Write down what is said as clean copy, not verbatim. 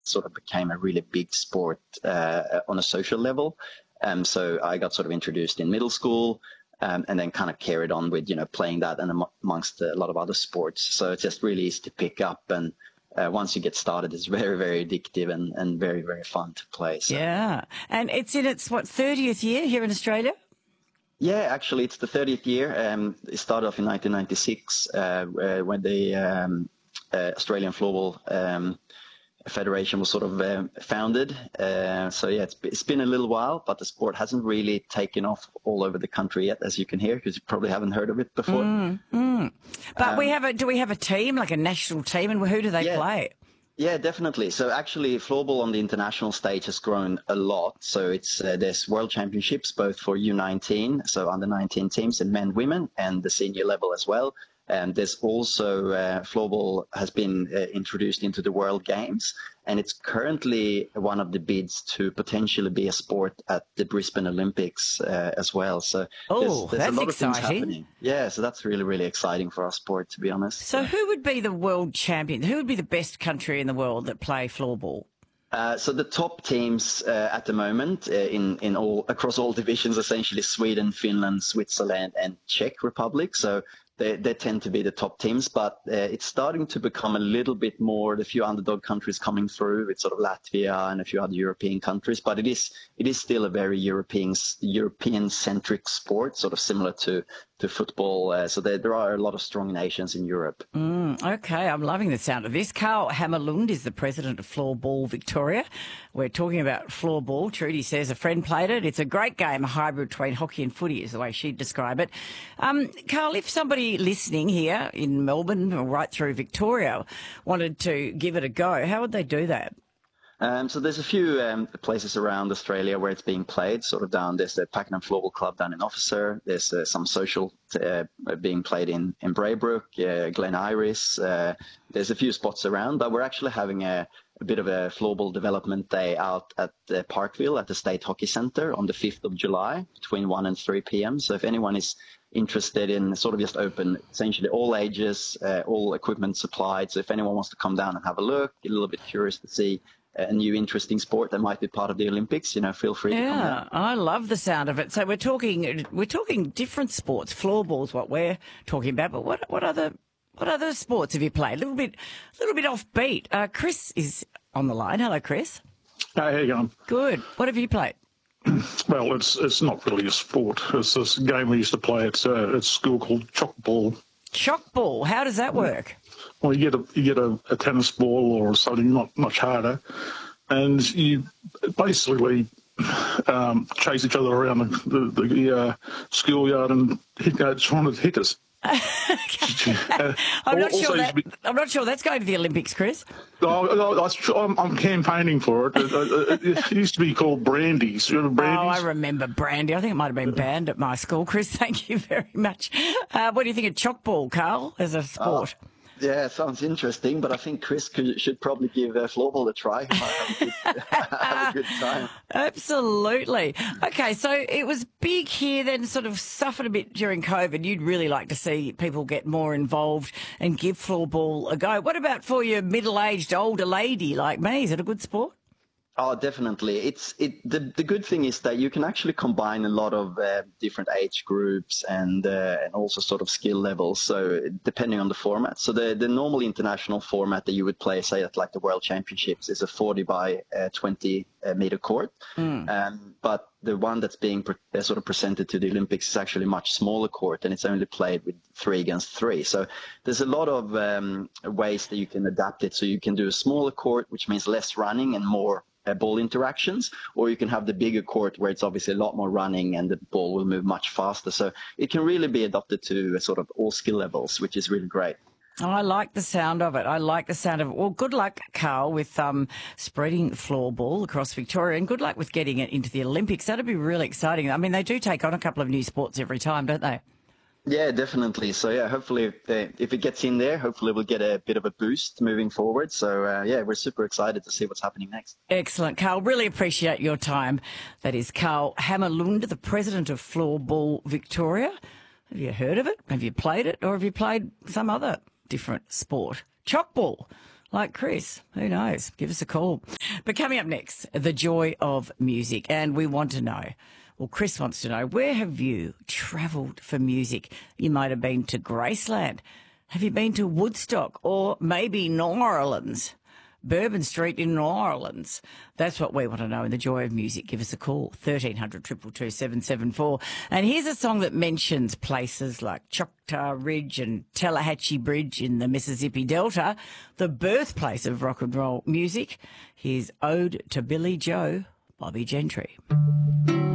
sort of became a really big sport on a social level. So I got sort of introduced in middle school. And then kind of carried on with, playing that and amongst a lot of other sports. So it's just really easy to pick up. And once you get started, it's very, very addictive and very, very fun to play. So. Yeah. And it's in its, 30th year here in Australia? Yeah, actually, it's the 30th year. It started off in 1996 when the Australian Floorball Federation was sort of founded. So yeah, it's been a little while, but the sport hasn't really taken off all over the country yet, as you can hear, because you probably haven't heard of it before. But do we have a team, like a national team, and who do they play? Yeah, definitely. So actually, floorball on the international stage has grown a lot. So there's world championships both for U19, so under 19 teams, and men, women, and the senior level as well. And there's also floorball has been introduced into the World Games, and it's currently one of the bids to potentially be a sport at the Brisbane Olympics as well. So there's a lot of things happening. Yeah, so that's really, really exciting for our sport, to be honest. So who would be the world champion? Who would be the best country in the world that play floorball? So the top teams at the moment across all divisions, essentially Sweden, Finland, Switzerland, and Czech Republic. So they tend to be the top teams, but it's starting to become a little bit more, the few underdog countries coming through with sort of Latvia and a few other European countries, but it is still a very European-centric sport, sort of similar to football. So there are a lot of strong nations in Europe. Okay, I'm loving the sound of this. Carl Hammerlund is the president of Floorball Victoria. We're talking about floorball. Trudy says a friend played it. It's a great game, a hybrid between hockey and footy is the way she'd describe it. Carl, if somebody listening here in Melbourne or right through Victoria wanted to give it a go, how would they do that? So there's a few places around Australia where it's being played, sort of down. There's the Pakenham Floorball Club down in Officer. There's some social being played in Braybrook, Glen Iris. There's a few spots around, but we're actually having a bit of a floorball development day out at Parkville at the State Hockey Centre on the 5th of July between 1 and 3 p.m. So if anyone is interested in sort of just open, essentially all ages, all equipment supplied. So if anyone wants to come down and have a look, get a little bit curious to see a new interesting sport that might be part of the Olympics, feel free to come down. I love the sound of it. So we're talking different sports. Floorball's what we're talking about, but what other sports have you played? A little bit offbeat. Chris is on the line. Hello, Chris. Hey, how you going? Good. What have you played? Well, it's not really a sport. It's this game we used to play at school called Chalkball. Chalkball. How does that work? Well, you get a tennis ball or something not much harder, and you basically chase each other around the schoolyard and trying to hit us. I'm not sure that's going to the Olympics, Chris. I'm campaigning for it. It used to be called Brandies. You remember Brandies? Oh, I remember Brandy. I think it might have been banned at my school. Chris, thank you very much. What do you think of chalkball, Carl, as a sport? Yeah, sounds interesting, but I think Chris should probably give floorball a try. Have a good time. Absolutely. Okay, so it was big here, then sort of suffered a bit during COVID. You'd really like to see people get more involved and give floorball a go. What about for your middle-aged older lady like me? Is it a good sport? Oh, definitely. The good thing is that you can actually combine a lot of different age groups and also sort of skill levels. So depending on the format. So the normal international format that you would play, say at like the World Championships, is a 40 by 20 meter court. But the one that's being sort of presented to the Olympics is actually a much smaller court, and it's only played with 3 against 3. So there's a lot of ways that you can adapt it. So you can do a smaller court, which means less running and more ball interactions, or you can have the bigger court where it's obviously a lot more running and the ball will move much faster. So it can really be adapted to sort of all skill levels, which is really great. Oh, I like the sound of it. Well, good luck, Carl, with spreading floorball across Victoria, and good luck with getting it into the Olympics. That'd be really exciting. I mean, they do take on a couple of new sports every time, don't they? Yeah, definitely. So, yeah, hopefully if it gets in there, hopefully we'll get a bit of a boost moving forward. So, yeah, we're super excited to see what's happening next. Excellent, Carl. Really appreciate your time. That is Carl Hammerlund, the president of Floorball Victoria. Have you heard of it? Have you played it? Or have you played some other different sport? Chalkball. like Chris. Who knows? Give us a call. But coming up next, the joy of music. And we want to know, well, Chris wants to know, where have you travelled for music? You might have been to Graceland. Have you been to Woodstock or maybe New Orleans? Bourbon Street in New Orleans. That's what we want to know in the joy of music. Give us a call, 1300 222 774. And here's a song that mentions places like Choctaw Ridge and Tallahatchie Bridge in the Mississippi Delta, the birthplace of rock and roll music. Here's Ode to Billy Joe, Bobby Gentry.